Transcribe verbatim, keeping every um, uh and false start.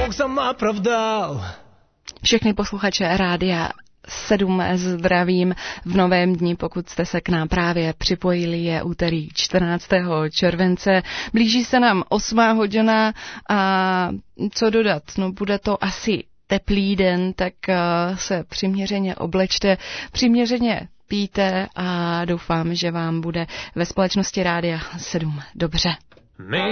jak jsem napravdal. Všechny posluchače Rádia sedm zdravím v novém dni, pokud jste se k nám právě připojili, je úterý čtrnáctého července. Blíží se nám osmá hodina a co dodat, no bude to asi teplý den, tak se přiměřeně oblečte, přiměřeně pijte a doufám, že vám bude ve společnosti Rádia sedm dobře.